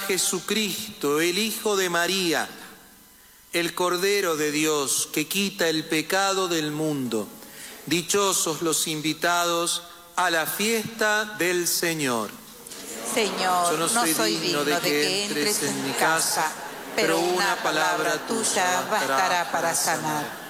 Jesucristo, el Hijo de María, el Cordero de Dios que quita el pecado del mundo. Dichosos los invitados a la fiesta del Señor. Señor, yo no soy digno de que entres en mi casa, pero una palabra tuya bastará para sanar.